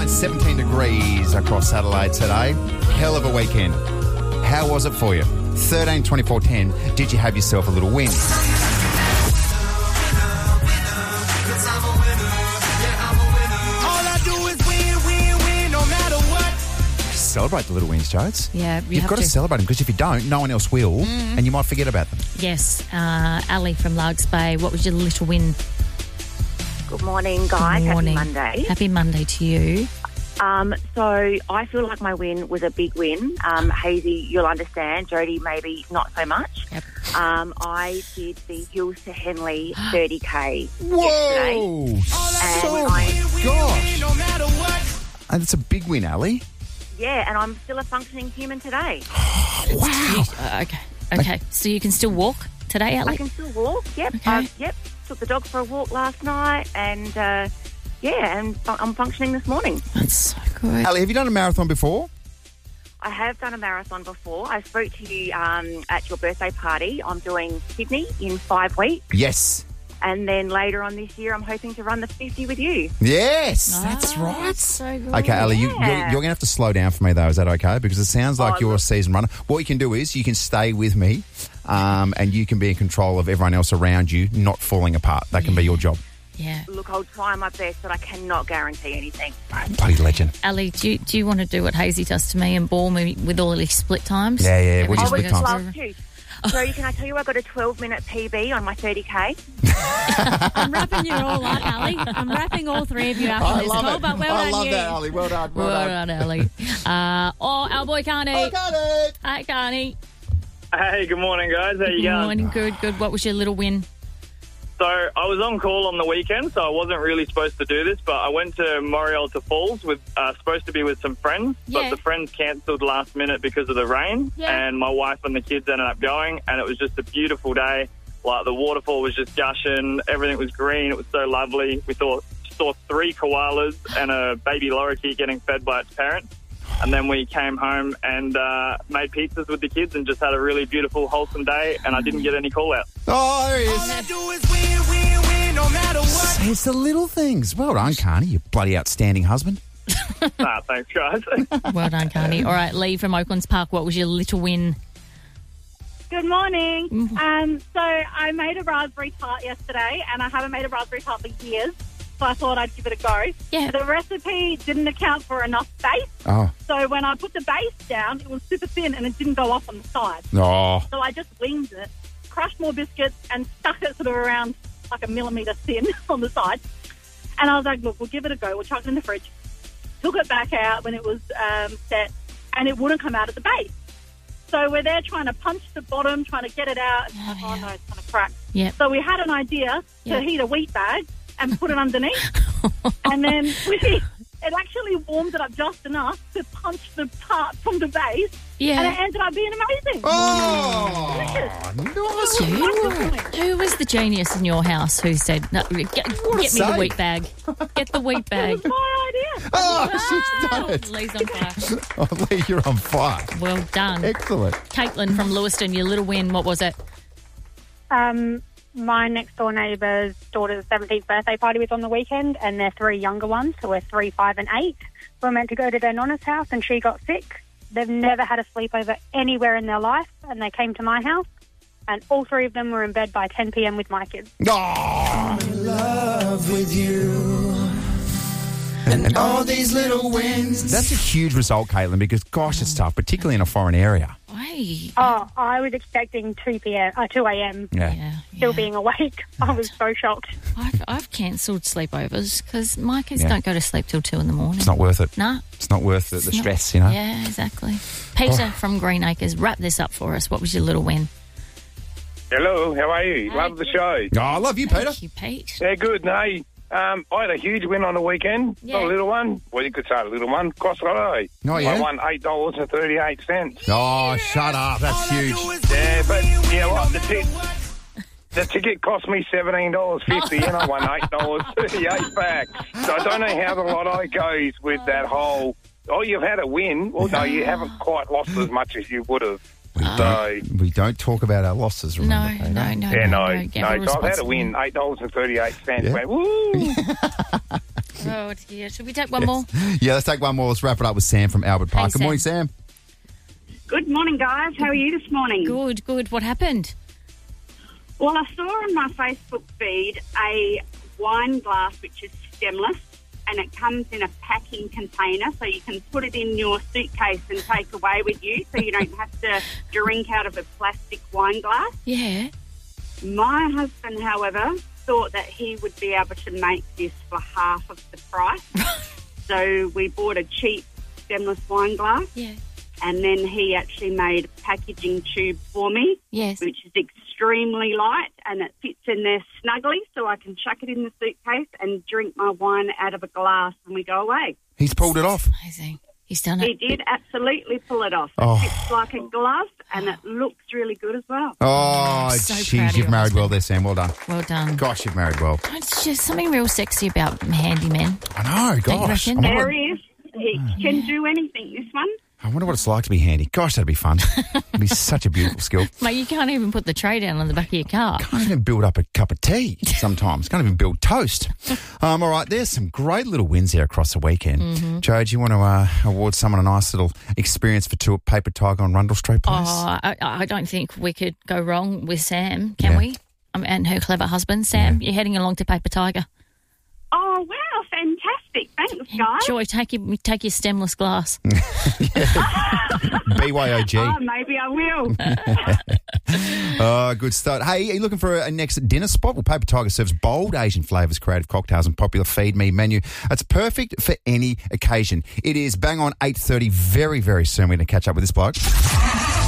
17 degrees across Adelaide today. Hell of a weekend. How was it for you? 13 24 10. Did you have yourself a little win? Celebrate the little wins, Jodes. Yeah, You've got to celebrate them, because if you don't, no one else will, and you might forget about them. Yes. Ali from Largs Bay, what was your little win? Good morning, guys. Good morning. Happy Monday. Happy Monday to you. So I feel like my win was a big win. Hazy, you'll understand. Jody, maybe not so much. Yep. I did the Hills to Henley 30K Whoa! yesterday. Gosh. And it's a big win, Ali. Yeah, and I'm still a functioning human today. Wow. Okay. So you can still walk today, Ali? I can still walk, yep. Okay. Yep. Took the dog for a walk last night and, and I'm functioning this morning. That's so good. Ali, have you done a marathon before? I have done a marathon before. I spoke to you at your birthday party. I'm doing Sydney in 5 weeks. Yes. And then later on this year, I'm hoping to run the 50 with you. Yes, that's right. So good. Okay, Ali, you're going to have to slow down for me, though. Is that okay? Because it sounds like you're a seasoned runner. What you can do is you can stay with me and you can be in control of everyone else around you not falling apart. That can be your job. Yeah. Look, I'll try my best, but I cannot guarantee anything. Bloody legend. Ali, do you want to do what Hazy does to me and bore me with all his split times? Yeah. What do you I would split times? love to. So can I tell you I got a 12-minute PB on my 30K? I'm wrapping you all up, Ali. I'm wrapping all three of you after this call, but well done, I love you. that, Ali. Well done. Well done, Ali. Our boy Carney. Hi, Carney. Hey, good morning, guys. How you going? Morning, good. What was your little win? So I was on call on the weekend, so I wasn't really supposed to do this, but I went to Morialta Falls with supposed to be with some friends, Yeah. but the friends cancelled last minute because of the rain, and my wife and the kids ended up going, and it was just a beautiful day. Like, the waterfall was just gushing, everything was green, it was so lovely. We saw 3 koalas and a baby lorikeet getting fed by its parents. And then we came home and made pizzas with the kids and just had a really beautiful, wholesome day, and I didn't get any call-outs. Oh, there he is. It's the little things. Well done, Carney, you bloody outstanding husband. Thanks, guys. Well done, Carney. All right, Lee from Oaklands Park, what was your little win? Good morning. So I made a raspberry tart yesterday, and I haven't made a raspberry tart for years, so I thought I'd give it a go. Yeah. The recipe didn't account for enough base, Oh. so when I put the base down, it was super thin and it didn't go off on the side. Oh. So I just winged it, crushed more biscuits, and stuck it sort of around like a millimetre thin on the side. And I was like, look, we'll give it a go. We'll chuck it in the fridge. Took it back out when it was set, and it wouldn't come out at the base. So we're there trying to punch the bottom, trying to get it out. And no, it's going to crack. Yep. So we had an idea to heat a wheat bag and put it underneath. And then it actually warmed it up just enough to punch the part from the base. Yeah. And it ended up being amazing. Oh, nice. Who was the genius in your house who said, no, get me the wheat bag. Get the wheat It bag. was my idea. Oh, she's done it. Lee's on fire. Oh, Lee, you're on fire. Well done. Excellent. Caitlin from Lewiston, your little win, what was it? My next door neighbour's daughter's 17th birthday party was on the weekend, and their 3 younger ones, who were 3, 5 and 8, were meant to go to their nonna's house, and she got sick. They've never had a sleepover anywhere in their life, and they came to my house, and all 3 of them were in bed by 10 p.m. with my kids. Oh. I'm in love with you. And all these little wins. That's a huge result, Caitlin, because, gosh, it's tough, particularly in a foreign area. Oh, I was expecting 2 a.m. Yeah. Still being awake. I was so shocked. I've cancelled sleepovers because my kids don't go to sleep till 2 in the morning. It's not worth it. No. It's not worth the stress, you know? Yeah, exactly. Peter from Greenacres, wrap this up for us. What was your little win? Hello, how are you? Love the show. Oh, I love you, Peter. Thank you, Pete. Yeah, good. Hey, I had a huge win on the weekend. Yeah. Not a little one. Well, you could say a little one. Crossroad. Oh, yeah? I won $8.38. Oh, shut up. That's huge. Yeah, but you know what? The ticket cost me $17.50 and I won $8.38 back. So I don't know how the lotto goes with that whole, you've had a win. Well, no, you haven't quite lost as much as you would have. We don't talk about our losses, remember? No. Yeah, no. So I've had a win, $8.38. Yeah. Went, woo! Oh, dear. Should we take one more? Yeah, let's take one more. Let's wrap it up with Sam from Albert Park. Hey, Good morning, Sam. Good morning, guys. How are you this morning? Good. What happened? Well, I saw on my Facebook feed a wine glass which is stemless, and it comes in a packing container, so you can put it in your suitcase and take away with you, so you don't have to drink out of a plastic wine glass. Yeah. My husband, however, thought that he would be able to make this for half of the price. So we bought a cheap stemless wine glass. Yeah. And then he actually made a packaging tube for me, yes, which is extremely light, and it fits in there snugly, so I can chuck it in the suitcase and drink my wine out of a glass when we go away. He's pulled it off. Amazing. He's done it. He did absolutely pull it off. Oh. It fits like a glove, and it looks really good as well. Oh, So proud jeez, of you've your married husband. well there, Sam. Well done. Well done. Gosh, you've married well. It's just something real sexy about handymen. I know, Don't you gosh. reckon? There he is. He can do anything, this one. I wonder what it's like to be handy. Gosh, that'd be fun. It'd be such a beautiful skill. Mate, you can't even put the tray down on the back of your car. Can't even build up a cup of tea sometimes. Can't even build toast. All right, there's some great little wins there across the weekend. Mm-hmm. Joe, do you want to award someone a nice little experience for two at Paper Tiger on Rundle Street, please? Oh, I don't think we could go wrong with Sam, can we? And her clever husband. Sam, you're heading along to Paper Tiger. Oh, wow, fantastic. Thanks, guys. Joy, take your stemless glass. BYOG. Oh, maybe I will. Oh, good start. Hey, are you looking for a next dinner spot? Well, Paper Tiger serves bold Asian flavours, creative cocktails and popular feed me menu. It's perfect for any occasion. It is bang on 8:30 very, very soon. We're going to catch up with this bloke.